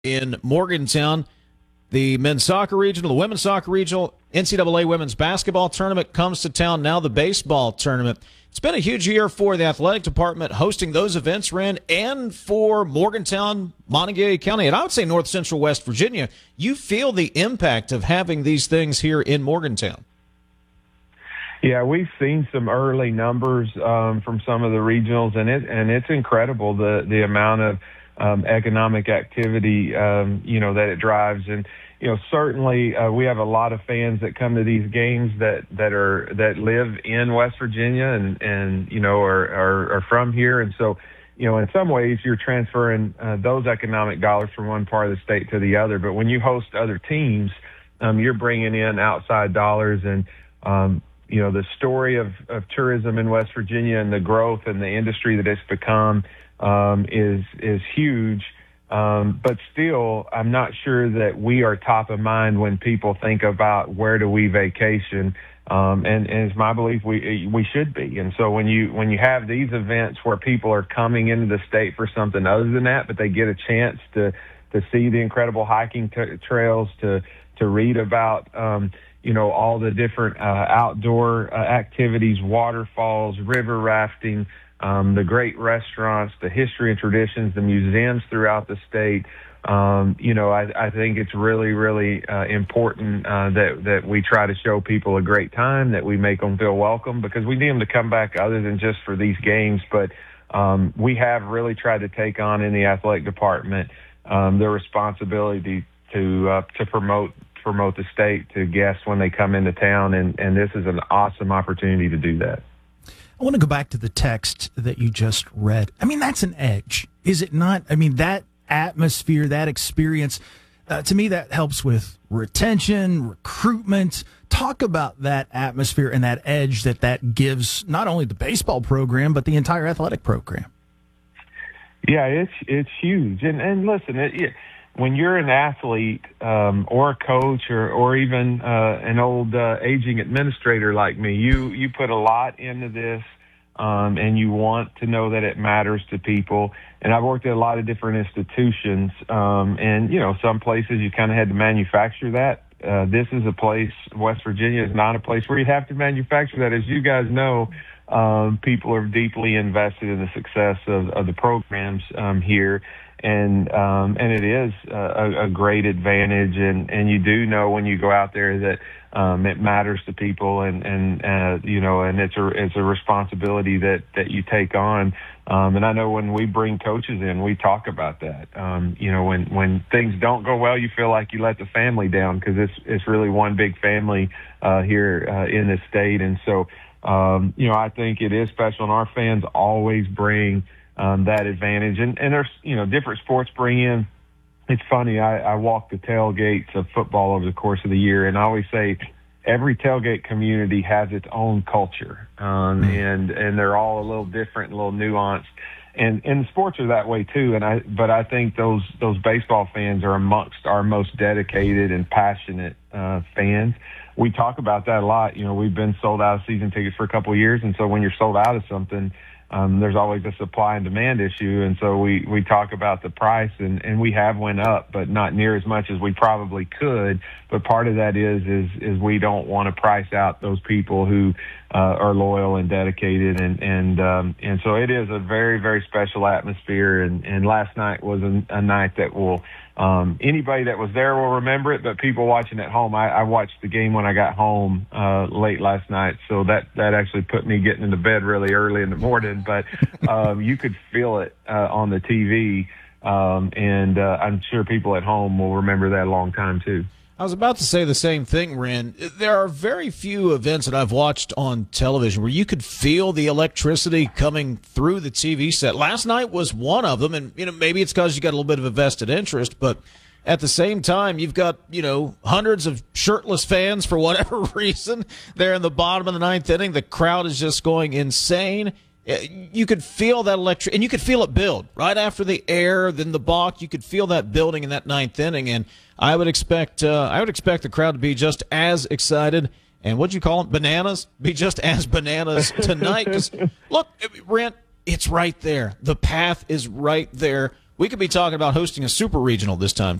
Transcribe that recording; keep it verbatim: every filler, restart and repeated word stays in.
in Morgantown. The men's soccer regional, the women's soccer regional, N C double A women's basketball tournament comes to town. Now the baseball tournament. It's been a huge year for the athletic department hosting those events, Ren, and for Morgantown, Montague County, and I would say North Central West Virginia. You feel the impact of having these things here in Morgantown. Yeah, we've seen some early numbers um, from some of the regionals, and it and it's incredible the the amount of um, economic activity um, you know that it drives. And you know certainly uh, we have a lot of fans that come to these games that that are that live in West Virginia and and you know are are, are from here, and so you know in some ways you're transferring uh, those economic dollars from one part of the state to the other. But when you host other teams, um, you're bringing in outside dollars. And um, You know, the story of, of tourism in West Virginia and the growth and the industry that it's become um, is is huge. Um, but still, I'm not sure that we are top of mind when people think about where do we vacation. Um, and, and it's my belief we we should be. And so when you when you have these events where people are coming into the state for something other than that, but they get a chance to to see the incredible hiking t- trails, to to read about um, you know, all the different uh, outdoor uh, activities, waterfalls, river rafting, um, the great restaurants, the history and traditions, the museums throughout the state. Um, you know, I, I think it's really, really uh, important uh, that, that we try to show people a great time, that we make them feel welcome, because we need them to come back other than just for these games. But um, we have really tried to take on in the athletic department um, the responsibility to uh, to promote promote the state to guests when they come into town, and, and this is an awesome opportunity to do that. I want to go back to the text that you just read. I mean, that's an edge, is it not? I mean, that atmosphere, that experience, uh, to me, that helps with retention, recruitment. Talk about that atmosphere and that edge that that gives not only the baseball program, but the entire athletic program. Yeah, it's it's huge. And, and listen, it, it when you're an athlete um, or a coach or, or even uh, an old uh, aging administrator like me, you, you put a lot into this, um, and you want to know that it matters to people. And I've worked at a lot of different institutions, um, and, you know, some places you kind of had to manufacture that. Uh, this is a place, West Virginia is not a place where you have to manufacture that. As you guys know, um, people are deeply invested in the success of, of the programs um, here. And um, and it is a, a great advantage, and, and you do know when you go out there that um, it matters to people, and and uh, you know, and it's a it's a responsibility that, that you take on. Um, and I know when we bring coaches in, we talk about that. Um, you know, when when things don't go well, you feel like you let the family down, because it's it's really one big family uh, here uh, in this state. And so um, you know, I think it is special, and our fans always bring Um, that advantage. And, and there's, you know, different sports bring in. It's funny, I, I walk the tailgates of football over the course of the year, and I always say every tailgate community has its own culture, um, and, and they're all a little different, a little nuanced. And, and sports are that way too. And I, but I think those, those baseball fans are amongst our most dedicated and passionate uh, fans. We talk about that a lot. You know, we've been sold out of season tickets for a couple of years, and so when you're sold out of something, Um, there's always a supply and demand issue. And so we, we talk about the price, and, and we have went up, but not near as much as we probably could. But part of that is, is, is we don't want to price out those people who uh, are loyal and dedicated. And, and, um, and so it is a very, very special atmosphere. And, and last night was a, a night that will, um, anybody that was there will remember it, but people watching at home, I, I watched the game when I got home uh, late last night. So that, that actually put me getting into bed really early in the morning. But um, you could feel it uh, on the T V, um, and uh, I'm sure people at home will remember that a long time too. I was about to say the same thing, Ren. There are very few events that I've watched on television where you could feel the electricity coming through the T V set. Last night was one of them, and you know maybe it's because you got a little bit of a vested interest, but at the same time, you've got, you know, hundreds of shirtless fans for whatever reason. They're in the bottom of the ninth inning. The crowd is just going insane. You could feel that electric, and you could feel it build right after the air, then the balk. You could feel that building in that ninth inning, and I would expect, uh, I would expect the crowd to be just as excited. And what'd you call them? Bananas? Be just as bananas tonight. 'Cause look, Rent, it's right there. The path is right there. we could be talking about hosting a super regional this time.